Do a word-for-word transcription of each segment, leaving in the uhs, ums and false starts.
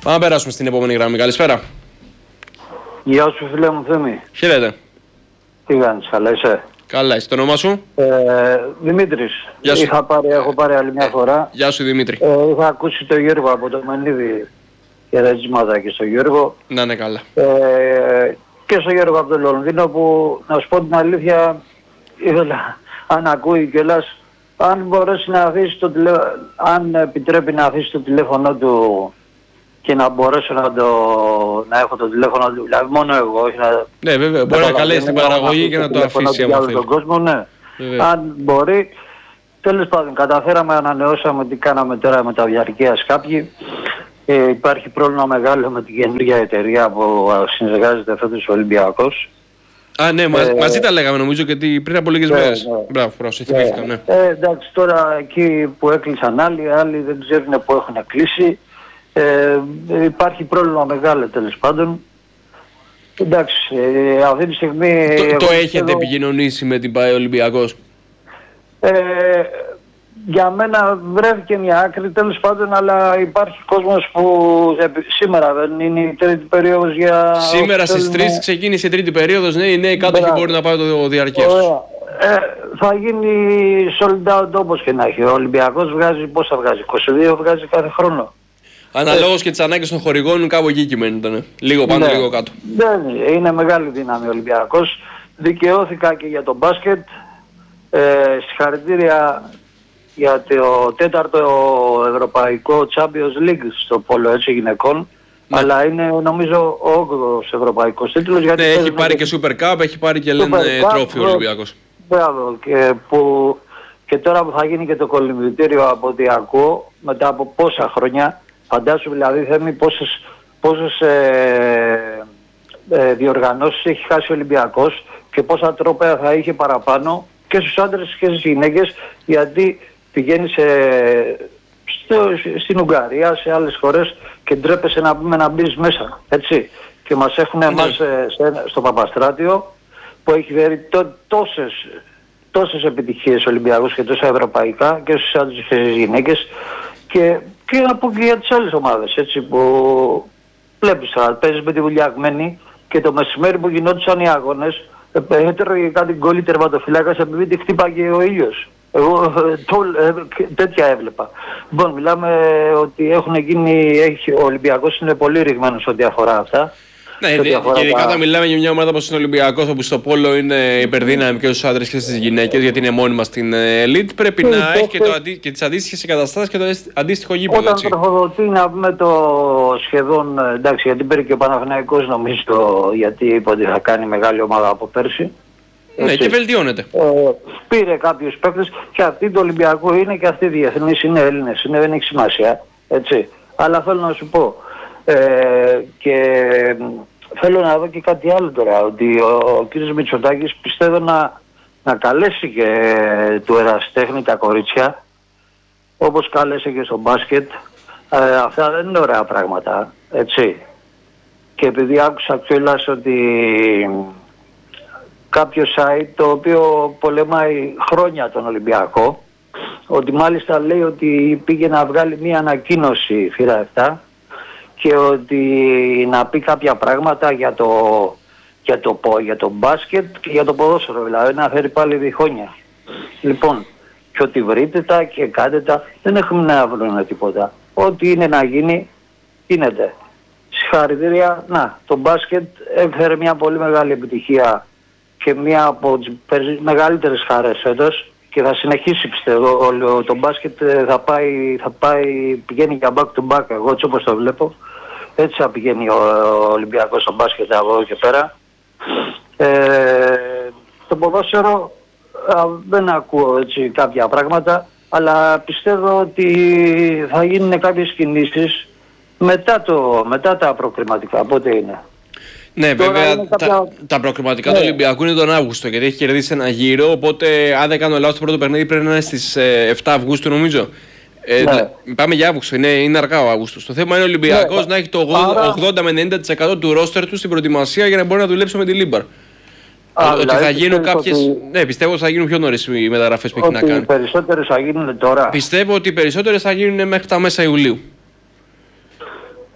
Πάμε να περάσουμε στην επόμενη γραμμή. Καλησπέρα. Γεια σου φίλε μου Θέμη. Χαίρετε. Τι κάνεις, καλά είσαι? Καλά, είσαι το όνομά σου? Ε, Δημήτρης. Γεια σου. Είχα πάρει, έχω πάρει άλλη μια φορά. Γεια σου Δημήτρη. Ε, είχα ακούσει τον Γιώργο από το Μενίδη. Χαιρετίσματα και στον Γιώργο. Να είναι καλά. Ε, και στον Γιώργο από το Λονδίνο που, να σου πω την αλήθεια, ήθελα, αν ακούει κιόλας, αν μπορέσει να αφήσει το τηλέφωνο, αν επιτρέπει να αφήσει το τηλέφωνο του και να μπορέσω να, το, να έχω το τηλέφωνο του, δηλαδή μόνο εγώ, όχι να... Ναι, βέβαια, μπορεί να καλέσει την παραγωγή και να το αφήσει άμα θέλει. Τον κόσμο, ναι. Βέβαια. Αν μπορεί. Τέλος πάντων, καταφέραμε, ανανεώσαμε τι κάναμε τώρα με τα διαρκείας κάποιοι. Ε, υπάρχει πρόβλημα μεγάλο με την καινούργια εταιρεία που συνεργάζεται φέτος ο Ολυμπιακός. Α, ναι, μα, ε, μαζί τα λέγαμε νομίζω και πριν από λίγες ναι, μέρες. ναι. Μπράβο, πρόσεχε, θυμήθηκα, ναι. Ε, εντάξει, τώρα εκεί που έκλεισαν άλλοι, άλλοι δεν ξέρουν που έχουν κλείσει. Ε, υπάρχει πρόβλημα μεγάλο τέλος πάντων. Εντάξει, ε, αυτή τη στιγμή... Το, το έχετε εδώ, επικοινωνήσει με την ΠΑΕ Ολυμπιακός? Ε, για μένα βρέθηκε μια άκρη τέλος πάντων, αλλά υπάρχει κόσμος που ε, σήμερα δεν είναι η τρίτη περίοδος για... Σήμερα στις τρεις ξεκίνησε η τρίτη περίοδος, ναι, οι νέοι κάτοχοι μπορεί να πάει το διαρκές τους. Ε, θα γίνει sold out όπως και να έχει. Ο Ολυμπιακός βγάζει, πόσα βγάζει, είκοσι δύο βγάζει κάθε χρόνο. Αναλόγως και τις ανάγκες των χορηγών κάπου εκεί κειμένονταν. Λίγο πάνω, ναι, λίγο κάτω. Δεν είναι, είναι μεγάλη δύναμη ο Ολυμπιακός. Δικαιώθηκα και για τον μπάσκετ. Ε, συγχαρητήρια για το τέταρτο ευρωπαϊκό Champions League στο πόλο έτσι γυναικών. Ναι. Αλλά είναι νομίζω ο όγδοος ευρωπαϊκός τίτλος. Γιατί ναι, έχει πάρει και Super Cup, έχει πάρει και λένε τρόφι ο Ολυμπιακός. Μπράβο, και, που, και τώρα που θα γίνει και το κολυμβητήριο από ό,τι ακούω, μετά από πόσα χρόνια, φαντάσου δηλαδή Θέμη πόσες, πόσες ε, ε, διοργανώσεις έχει χάσει ο Ολυμπιακός και πόσα τρόπαια θα είχε παραπάνω και στους άντρες και στις γυναίκες, γιατί πηγαίνει σε, στο, στην Ουγγαρία, σε άλλες χώρες και ντρέπεσαι να, να μπεις μέσα, έτσι. Και μας έχουν ναι. εμάς ε, στο Παπαστράτιο που έχει φέρει τό, τόσες, τόσες επιτυχίες Ολυμπιακούς και τόσα ευρωπαϊκά και στους άντρες και στις γυναίκες και, και να πω και για τις άλλες ομάδες, έτσι, που βλέπεις θα παίζεις με τη Βουλιαγμένη και το μεσημέρι που γινόντουσαν οι αγώνες έτρωγε κάτι γκόλι τερματοφυλάκας επειδή τη χτύπαγε ο ήλιος. Εγώ το, ε, τέτοια έβλεπα. Λοιπόν, μιλάμε ότι έχουν γίνει, έχει, ο Ολυμπιακός είναι πολύ ρηγμένος ό,τι αφορά αυτά. Ναι, ειδικά όταν μιλάμε για μια ομάδα όπως είναι ο Ολυμπιακός, όπου στο πόλο είναι υπερδύναμη και στους άντρες και στις γυναίκες, γιατί είναι μόνιμα στην Elite, πρέπει και να έχει και, το, και τις αντίστοιχες εγκαταστάσεις και το αντίστοιχο γήπεδο. Όταν τροφοδοτεί να πούμε το σχεδόν, εντάξει, γιατί πήρε και ο Παναθηναϊκός νομίζω, γιατί είπε ότι θα κάνει μεγάλη ομάδα από πέρσι. Ναι, έτσι. Και βελτιώνεται. Ε, πήρε κάποιους παίκτες και αυτοί του Ολυμπιακού είναι και αυτοί διεθνείς, είναι Έλληνες, είναι, δεν έχει σημασία, έτσι. Αλλά θέλω να σου πω, ε, και θέλω να δω και κάτι άλλο τώρα, ότι ο, ο κ. Μητσοτάκης πιστεύω να, να καλέσει και του ερασιτέχνη τα κορίτσια, όπως κάλεσε και στο μπάσκετ. Ε, αυτά δεν είναι ωραία πράγματα, έτσι. Και επειδή άκουσα κιόλας ότι κάποιο site το οποίο πολεμάει χρόνια τον Ολυμπιακό, ότι μάλιστα λέει ότι πήγε να βγάλει μία ανακοίνωση Φύρα επτά και ότι να πει κάποια πράγματα για το, για το, για το μπάσκετ και για το ποδόσφαιρο, δηλαδή να φέρει πάλι διχόνια. Λοιπόν, και ότι βρείτε τα και κάντε τα, δεν έχουμε να βρούμε τίποτα. Ό,τι είναι να γίνει, γίνεται. Συγχαρητήρια, να, το μπάσκετ έφερε μια πολύ μεγάλη επιτυχία και μία από τις μεγαλύτερες χαρές φέτος και θα συνεχίσει πιστεύω. Το μπάσκετ θα πάει, θα πάει, πηγαίνει για back to back, εγώ έτσι όπως το βλέπω. Έτσι θα πηγαίνει ο Ολυμπιακός στο μπάσκετ από εδώ και πέρα. Ε, το ποδόσφαιρο α, δεν ακούω έτσι κάποια πράγματα, αλλά πιστεύω ότι θα γίνουν κάποιες κινήσεις μετά, το, μετά τα προκριματικά. Πότε είναι? Ναι, τώρα βέβαια κάποια... τα, τα προκριματικά ναι. του Ολυμπιακού είναι τον Αύγουστο, γιατί έχει κερδίσει ένα γύρο, οπότε αν δεν κάνω λάθος το πρώτο παιχνίδι πρέπει να είναι στις ε, εφτά Αυγούστου νομίζω. Ε, ναι. Πάμε για Αύγουστο, είναι, είναι αργά ο Αύγουστος. Το θέμα είναι ο Ολυμπιακός ναι. να έχει το ογδόντα με ενενήντα τοις εκατό του ρόστερ του στην προετοιμασία για να μπορεί να δουλέψει με τη Λίμπαρ. Α, ότι δηλαδή θα γίνουν κάποιες. Ότι... Ναι, πιστεύω ότι θα γίνουν πιο νωρίς οι μεταγραφές που έχει να κάνει. Οι περισσότερες θα γίνουν τώρα. Πιστεύω ότι οι περισσότερες θα γίνουν μέχρι τα μέσα Ιουλίου.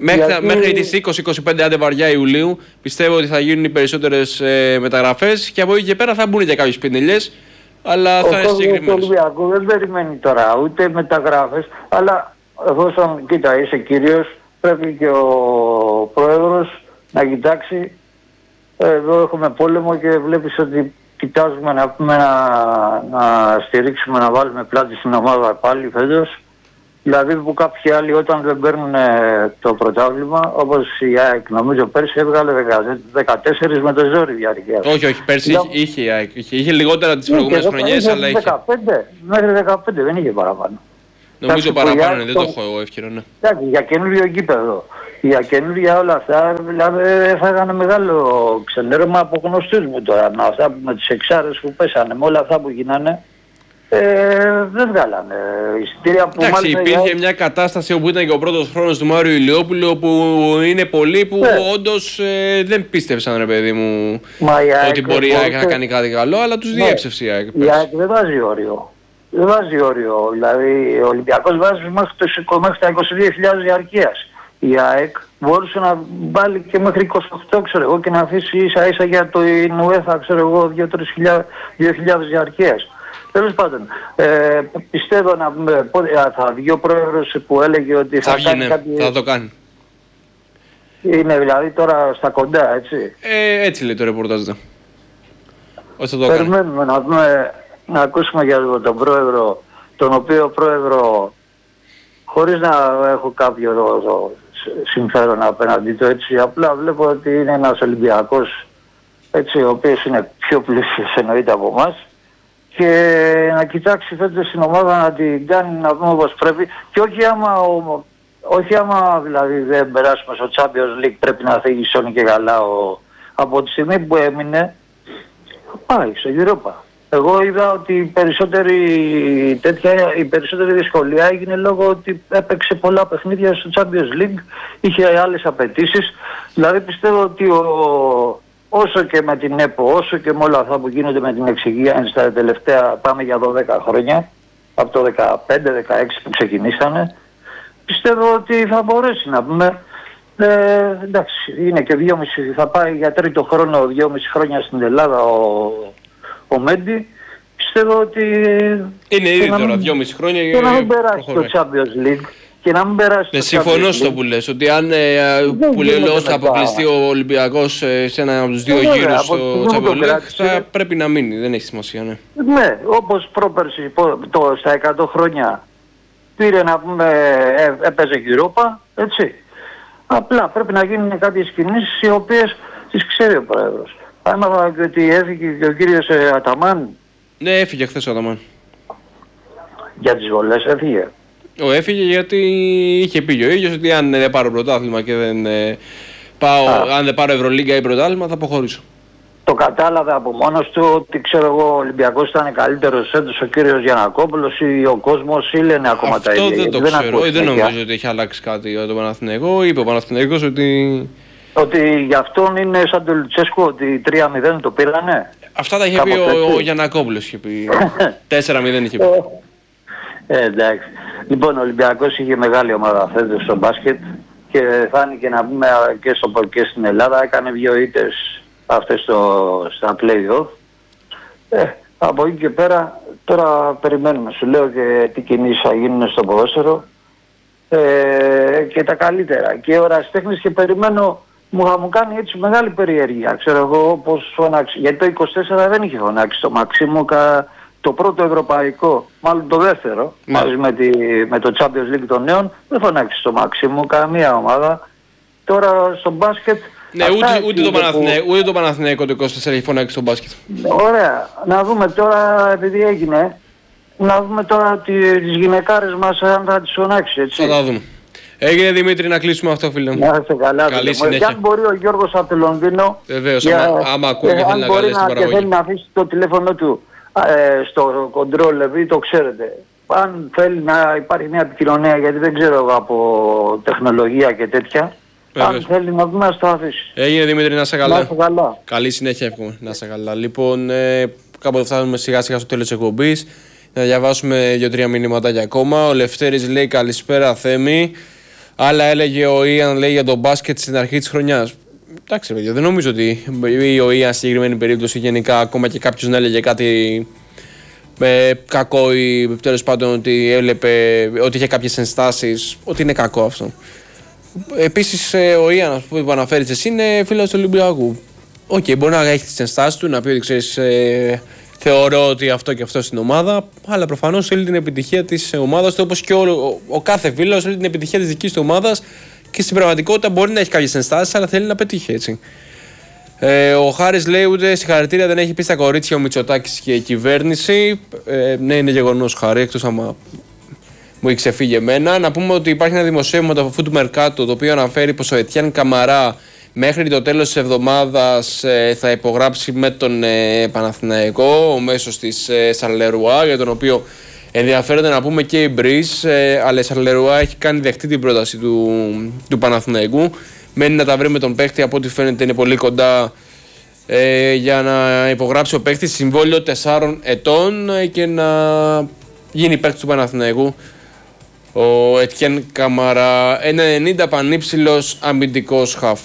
Μέχρι, Γιατί... μέχρι τις είκοσι είκοσι πέντε άντε βαριά Ιουλίου πιστεύω ότι θα γίνουν οι περισσότερες ε, μεταγραφές και από εκεί και πέρα θα μπουν και κάποιες πινελιές, αλλά ο θα είναι συγκεκριμένες. Ο Ολυμπιακού δεν περιμένει τώρα ούτε μεταγράφες, αλλά εφόσον, κοίτα, είσαι κύριος, πρέπει και ο πρόεδρος να κοιτάξει. Εδώ έχουμε πόλεμο και βλέπεις ότι κοιτάζουμε να, πούμε, να, να στηρίξουμε, να βάλουμε πλάτη στην ομάδα πάλι φέτος. Δηλαδή που κάποιοι άλλοι όταν δεν παίρνουν το πρωτάθλημα, όπως η ΑΕΚ νομίζω πέρσι έβγαλε δεκατέσσερα με το ζόρι διάρκεια. Όχι, όχι, πέρσι Για... είχε η ΑΕΚ. Είχε, είχε λιγότερα τις προηγούμενες χρονιές, αλλά είχε. δεκαπέντε, μέχρι δεκαπέντε δεν είχε παραπάνω. Νομίζω παραπάνω είναι, δεν το έχω εγώ εύκαιρο, ναι. Εντάξει, για καινούριο γήπεδο, για καινούρια όλα αυτά, δηλαδή έφαγανε μεγάλο ξενέρωμα από γνωστούς μου τώρα. Αυτά με τις εξάρες που πέσανε, με όλα αυτά που γίνανε. Ε, δεν βγάλανε εισιτήρια που Εντάξει, μάλιστα... υπήρχε για... μια κατάσταση όπου ήταν και ο πρώτος χρόνος του Μάριου Ηλιόπουλου, όπου είναι πολλοί που ναι. όντως ε, δεν πίστεψαν, ρε παιδί μου, ΑΕΚ, ότι μπορεί η ΑΕΚ να κάνει κάτι καλό, αλλά τους ναι. διέψευσε η ΑΕΚ. Η ΑΕΚ δεν βάζει όριο. Δεν βάζει όριο. Δηλαδή ο Ολυμπιακός βάζει μέχρι, το, μέχρι τα είκοσι δύο χιλιάδες διαρκείας. Η ΑΕΚ μπορούσε να βάλει και μέχρι είκοσι οκτώ, ξέρω εγώ, και να αφήσει ίσα ίσα για το UEFA, ξέρω εγώ, δύο χιλιάδες διαρκείας. Τέλος πάντων, ε, πιστεύω να πούμε, θα βγει ο πρόεδρος που έλεγε ότι θα, θα κάνει ναι, κάτι... θα το κάνει. Είναι δηλαδή τώρα στα κοντά, έτσι. Ε, έτσι λέει το ρεπορτάζ. Όσο το Περιμένουμε να, δούμε, να ακούσουμε για τον πρόεδρο, τον οποίο πρόεδρο, χωρίς να έχω κάποιο εδώ, συμφέρον απέναντι του, έτσι, απλά βλέπω ότι είναι ένας Ολυμπιακός, έτσι, ο οποίος είναι πιο πλούσιος εννοείται από εμάς, και να κοιτάξει φέτος στην ομάδα να την κάνει να δούμε όπως πρέπει, και όχι άμα, ο, όχι άμα δηλαδή δεν περάσουμε στο Champions League πρέπει να φύγει σώνει και καλά ο, από τη στιγμή που έμεινε πάει στο Europa. Εγώ είδα ότι η περισσότερη, τέτοια, η περισσότερη δυσκολία έγινε λόγω ότι έπαιξε πολλά παιχνίδια στο Champions League, είχε άλλες απαιτήσεις, δηλαδή πιστεύω ότι ο, όσο και με την ΕΠΟ, όσο και με όλα αυτά που γίνονται με την εξυγίανση τα τελευταία, πάμε για δώδεκα χρόνια, από το δεκαπέντε δεκαέξι που ξεκινήσανε, πιστεύω ότι θα μπορέσει να πούμε, ε, εντάξει, είναι και δυόμιση, θα πάει για τρίτο χρόνο, δυόμιση χρόνια στην Ελλάδα ο, ο Μέντι, πιστεύω ότι... Είναι ήδη τώρα, δυόμιση χρόνια και να μην περάσει το Champions League. Και να μην περάσει ναι, συμφωνώ στο που λες, ότι αν ε, που λέει ο λόγος θα αποκλειστεί ο Ολυμπιακός ε, σε ένα από τους δύο ναι, γύρους στο Champions League, θα πρέπει να μείνει, δεν έχει σημασία, ναι. Ναι, όπως πρόπερση το, στα εκατό χρόνια πήρε να πούμε, ε, έπαιζε Europa, έτσι. Απλά πρέπει να γίνουν κάποιες κινήσεις οι οποίες τις ξέρει ο πρόεδρος. Έμαθα ότι έφυγε και ο κύριος ε, Αταμάν. Ναι, έφυγε χθες ο Αταμάν. Για τις βολές έφυγε. Ο έφυγε γιατί είχε πει ο ίδιος ότι αν δεν πάρω πρωτάθλημα και δεν ε, πάω, αν δεν πάρω Ευρωλίγκα ή πρωτάθλημα θα αποχωρήσω. Το κατάλαβε από μόνος του ότι ξέρω εγώ ο Ολυμπιακός ήταν καλύτερος έντος ο κύριος Γιαννακόπουλος ή ο κόσμος ή λένε ακόμα αυτό τα ίδια. Αυτό δεν το δεν ξέρω, δεν, δεν νομίζω ότι έχει αλλάξει κάτι για τον Παναθηναϊκό. Είπε ο Παναθηναϊκός ότι... Ότι γι' αυτόν είναι σαν τον Λουτσέσκο ότι τρία μηδέν το πήρανε. Αυτά τα είχε πει ο, ο Γιαννακόπουλος, είχε πει. τέσσερα μηδέν είχε πει. Ε, εντάξει. Λοιπόν, ο Ολυμπιακός είχε μεγάλη ομάδα φέτος στο μπάσκετ και φάνηκε να πούμε και, στο, και στην Ελλάδα, έκανε δύο ήττες αυτές στο, στα play-off. Ε, από εκεί και πέρα τώρα περιμένουμε, σου λέω και τι κινήσεις θα γίνουν στο ποδόσφαιρο ε, και τα καλύτερα. Και ο Ραστέχνης και περιμένω, μου θα μου κάνει έτσι μεγάλη περιέργεια, ξέρω εγώ πώς φωνάξει, γιατί το είκοσι τέσσερα δεν είχε φωνάξει το Μαξίμου κα, το πρώτο ευρωπαϊκό, μάλλον το δεύτερο, yeah. μαζί με, τη, με το Champions League των νέων, δεν φωνάξει στο Μαξίμου καμία ομάδα. Τώρα στο μπάσκετ... Ναι, ούτε, ούτε, το που... ούτε το Παναθηναϊκό το είκοσι τέσσερα έχει φωνάξει στο μπάσκετ. Ωραία. Να δούμε τώρα, επειδή έγινε, να δούμε τώρα τις γυναικάρες μας αν θα τις φωνάξει, έτσι. Θα τα δούμε. Έγινε Δημήτρη, να κλείσουμε αυτό, φίλε. Να είστε καλά. Καλή συνέχεια. Και αν μπορεί ο Γιώργος από το Λονδίνο... Βεβαίως, για... άμα, άμα ακούει και θέλει να καλέσει την παραγωγή. Και θέλει να αφήσει το τηλέφωνο του ε, στο control, επειδή το ξέρετε. Αν θέλει να υπάρχει μια επικοινωνία, γιατί δεν ξέρω εγώ από τεχνολογία και τέτοια. Βεβαίως. Αν θέλει να δούμε, να στο αφήσει. Έγινε Δημήτρη, να είσαι καλά. Να είσαι καλά. Καλή συνέχεια, εύχομαι. Να είσαι καλά. Λοιπόν, ε, κάποτε φτάνουμε σιγά σιγά στο τέλος της εκπομπής. Να διαβάσουμε δύο τρία μηνύματάκια ακόμα. Ο Λευτέρης λέει καλησπέρα Θέμη. Άλλα έλεγε ο Ιαν, λέει, για τον μπάσκετ στην αρχή της χρονιάς. Εντάξει, παιδιά, δεν νομίζω ότι ο Ιαν στη συγκεκριμένη περίπτωση γενικά, ακόμα και κάποιος να έλεγε κάτι ε, κακό ή τέλος πάντων ότι έβλεπε ότι είχε κάποιες ενστάσεις, ότι είναι κακό αυτό. Επίσης, ε, ο Ιαν που αναφέρεις εσύ είναι φίλος του Ολυμπιακού. Οκ, okay, μπορεί να έχει τις ενστάσεις του, να πει ότι ξέρεις, ε, θεωρώ ότι αυτό και αυτό στην ομάδα, αλλά προφανώς θέλει την επιτυχία της ομάδας του, όπως και ο, ο, ο κάθε φίλος θέλει την επιτυχία της δικής του ομάδας και στην πραγματικότητα μπορεί να έχει κάποιες ενστάσεις, αλλά θέλει να πετύχει έτσι. Ε, ο Χάρης λέει ούτε συγχαρητήρια δεν έχει πει στα κορίτσια ο Μητσοτάκης και η κυβέρνηση. Ε, ναι, είναι γεγονός, Χάρη, εκτός άμα μου έχει ξεφύγει εμένα. Να πούμε ότι υπάρχει ένα δημοσίευμα του Food Mercato, το οποίο αναφέρει πως ο Ετιέν Καμαρά μέχρι το τέλος της εβδομάδας ε, θα υπογράψει με τον ε, Παναθηναϊκό, ο μέσος της ε, Σαρλερουά, για τον οποίο ενδιαφέρεται να πούμε και η Μπρις, ε, αλλά η Σαρλερουά έχει κάνει δεκτή την πρόταση του, του Παναθηναϊκού. Μένει να τα βρει με τον παίχτη, από ό,τι φαίνεται είναι πολύ κοντά ε, για να υπογράψει ο παίχτης συμβόλαιο τεσσάρων ετών ε, και να γίνει παίχτης του Παναθηναϊκού. Ο Ετιέν Καμαρά, ένα ενενήντα πανύψηλος αμυντικός χαφ.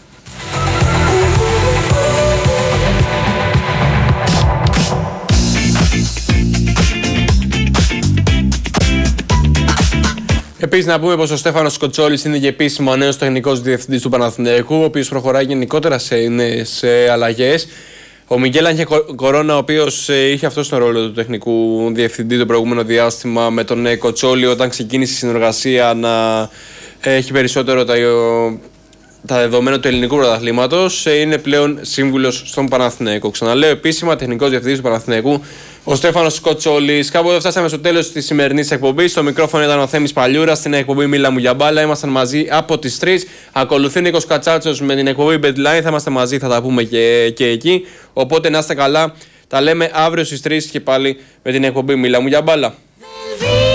Επίσης να πούμε πως ο Στέφανος Κοτσόλης είναι και επίσημα ο νέος τεχνικός διευθυντής του Παναθηναϊκού, ο οποίος προχωράει γενικότερα σε νέες αλλαγές. Ο Μιγγέλ Άγχε Κορώνα, ο οποίος είχε αυτό τον ρόλο του τεχνικού διευθυντή το προηγούμενο διάστημα με τον Κοτσόλη, όταν ξεκίνησε η συνεργασία να έχει περισσότερο τα, τα δεδομένα του ελληνικού πρωταθλήματος, είναι πλέον σύμβουλος στον Παναθηναϊκό. Ξαναλέω επίσημα, τεχνικός διευθυντής του Παναθηναϊκού, ο Στέφανος Κοτσόλης. Κάπου εδώ φτάσαμε στο τέλος της σημερινής εκπομπής. Στο μικρόφωνο ήταν ο Θέμης Παλιούρας. Στην εκπομπή Μίλα μου για μπάλα. Ήμασταν μαζί από τις τρεις. Ακολουθεί ο Νίκος Κατσάτσος με την εκπομπή Bedline. Θα είμαστε μαζί, θα τα πούμε και, και εκεί. Οπότε να είστε καλά. Τα λέμε αύριο στις τρεις και πάλι με την εκπομπή Μίλα μου για μπάλα.